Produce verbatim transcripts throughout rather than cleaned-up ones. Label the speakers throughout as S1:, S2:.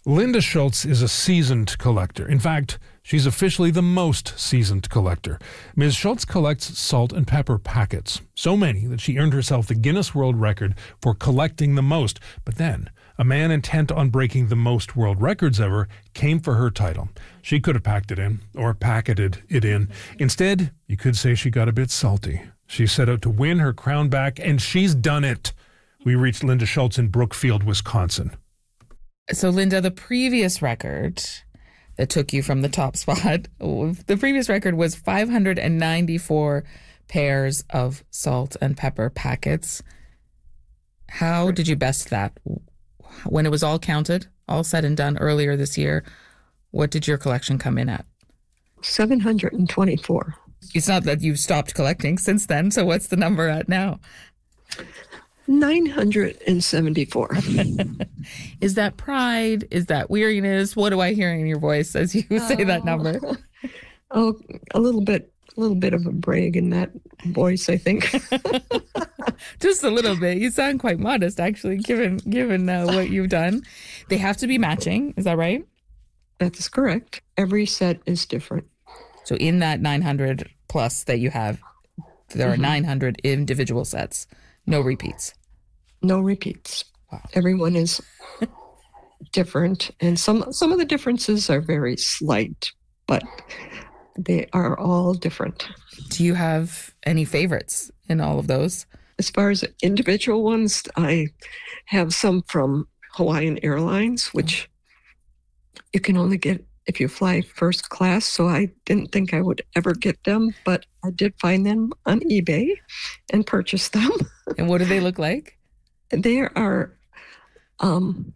S1: Linda Schultz is a seasoned collector. In fact, she's officially the most seasoned collector. Miz Schultz collects salt and pepper packets, so many that she earned herself the Guinness World Record for collecting the most. But then, a man intent on breaking the most world records ever came for her title. She could have packed it in, or packeted it in. Instead, you could say she got a bit salty. She set out to win her crown back, and she's done it. We reached Linda Schultz in Brookfield, Wisconsin.
S2: So, Linda, the previous record that took you from the top spot, the previous record was five hundred ninety-four pairs of salt and pepper packets. How did you best that? When it was all counted, all said and done earlier this year, what did your collection come in at?
S3: seven hundred twenty-four.
S2: It's not that you've stopped collecting since then, so what's the number at now?
S3: nine hundred seventy-four.
S2: Is that pride? Is that weariness? What do I hear in your voice as you say oh. that number?
S3: Oh, a little bit, a little bit of a brag in that voice, I think.
S2: Just a little bit. You sound quite modest, actually, given given uh, what you've done. They have to be matching. Is that right?
S3: That is correct. Every set is different.
S2: So in that nine hundred plus that you have, there mm-hmm. are nine hundred individual sets. No repeats.
S3: No repeats.
S2: Wow.
S3: Everyone is different, and some some of the differences are very slight, but they are all different.
S2: Do you have any favorites in all of those?
S3: As far as individual ones, I have some from Hawaiian Airlines, which you can only get if you fly first class, so I didn't think I would ever get them, but I did find them on eBay and purchased them.
S2: And what do they look like?
S3: They are um,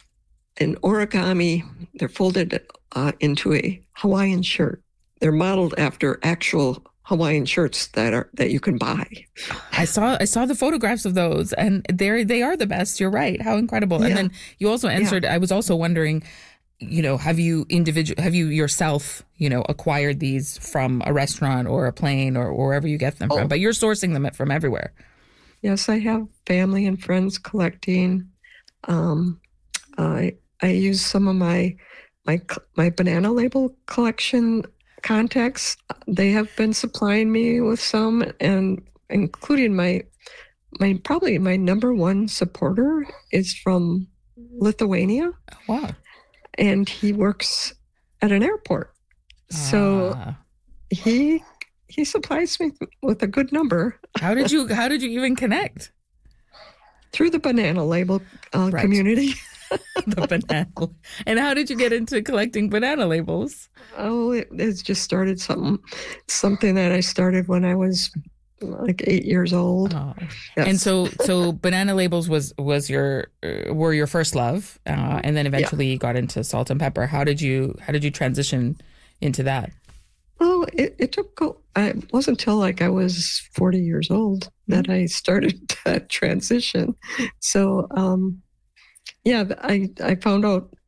S3: an origami. They're folded uh, into a Hawaiian shirt. They're modeled after actual Hawaiian shirts that are that you can buy.
S2: I saw I saw the photographs of those, and they they are the best. You're right. How incredible! Yeah. And then you also answered. Yeah. I was also wondering, you know, have you individual have you yourself, you know, acquired these from a restaurant or a plane or wherever you get them oh. from? But you're sourcing them from everywhere.
S3: Yes, I have family and friends collecting. Um, I I use some of my my my Banana Label collection contacts. They have been supplying me with some, and including my my probably my number one supporter is from Lithuania.
S2: Wow.
S3: And he works at an airport. So
S2: ah.
S3: he he supplies me with a good number.
S2: How did you how did you even connect?
S3: Through the Banana Label uh,
S2: right.
S3: community.
S2: The banana. And how did you get into collecting banana labels?
S3: Oh, it, it's just started something something that I started when I was like eight years old.
S2: Oh.
S3: Yes.
S2: And so, so Banana Labels was was your uh, were your first love, uh, and then eventually yeah. you got into salt and pepper. How did you how did you transition into that?
S3: Oh, it, it took. It wasn't until like I was forty years old that I started that transition. So, um, yeah, I I found out